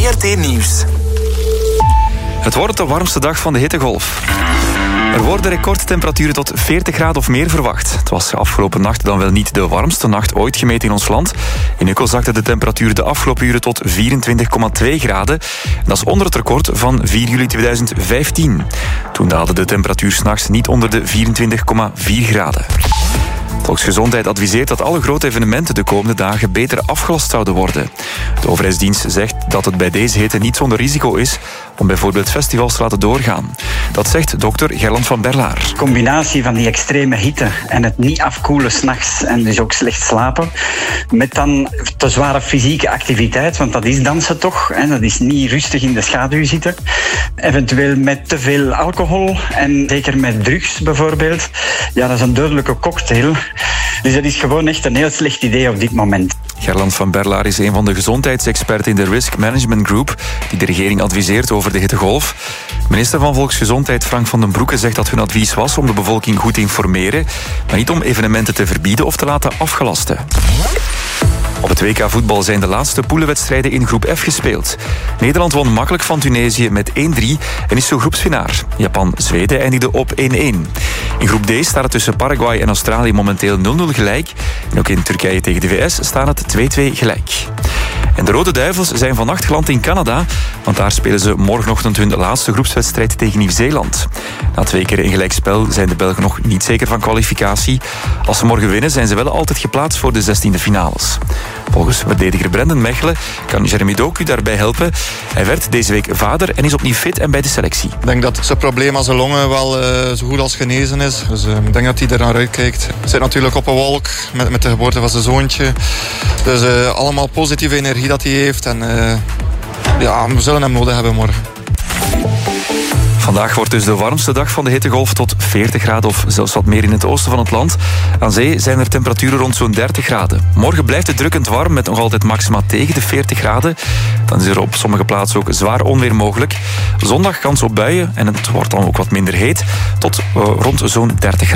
VRT Nieuws. Het wordt de warmste dag van de hittegolf. Er worden recordtemperaturen tot 40 graden of meer verwacht. Het was afgelopen nacht dan wel niet de warmste nacht ooit gemeten in ons land. In Ukkel zakte de temperatuur de afgelopen uren tot 24,2 graden. Dat is onder het record van 4 juli 2015. Toen daalde de temperatuur 's nachts niet onder de 24,4 graden. Volksgezondheid adviseert dat alle grote evenementen de komende dagen beter afgelast zouden worden. De overheidsdienst zegt dat het bij deze hitte niet zonder risico is om bijvoorbeeld festivals te laten doorgaan. Dat zegt dokter Gerland van Berlaar. De combinatie van die extreme hitte en het niet afkoelen 's nachts en dus ook slecht slapen, met dan te zware fysieke activiteit, want dat is dansen toch, en dat is niet rustig in de schaduw zitten. Eventueel met te veel alcohol en zeker met drugs bijvoorbeeld. Ja, dat is een dodelijke cocktail. Dus dat is gewoon echt een heel slecht idee op dit moment. Gerland van Berlaar is een van de gezondheidsexperten in de Risk Management Group die de regering adviseert over de hittegolf. Minister van Volksgezondheid Frank van den Broeke zegt dat hun advies was om de bevolking goed te informeren, maar niet om evenementen te verbieden of te laten afgelasten. Op het WK voetbal zijn de laatste poelenwedstrijden in groep F gespeeld. Nederland won makkelijk van Tunesië met 1-3 en is zo groepswinnaar. Japan-Zweden eindigde op 1-1. In groep D staat het tussen Paraguay en Australië momenteel 0-0 gelijk. En ook in Turkije tegen de VS staat het 2-2 gelijk. En de Rode Duivels zijn vannacht geland in Canada, want daar spelen ze morgenochtend hun laatste groepswedstrijd tegen Nieuw-Zeeland. Na 2 keer in gelijkspel zijn de Belgen nog niet zeker van kwalificatie. Als ze morgen winnen zijn ze wel altijd geplaatst voor de 16e finales. Volgens verdediger Brendan Mechelen kan Jeremy Doku daarbij helpen. Hij werd deze week vader en is opnieuw fit en bij de selectie. Ik denk dat zijn probleem aan zijn longen wel zo goed als genezen is. Dus ik denk dat hij er naar uitkijkt. Hij zit natuurlijk op een wolk met de geboorte van zijn zoontje. Dus allemaal positieve energie dat hij heeft. En we zullen hem nodig hebben morgen. Vandaag wordt dus de warmste dag van de hittegolf tot 40 graden of zelfs wat meer in het oosten van het land. Aan zee zijn er temperaturen rond zo'n 30 graden. Morgen blijft het drukkend warm met nog altijd maxima tegen de 40 graden. Dan is er op sommige plaatsen ook zwaar onweer mogelijk. Zondag kans op buien en het wordt dan ook wat minder heet tot rond zo'n 30 graden.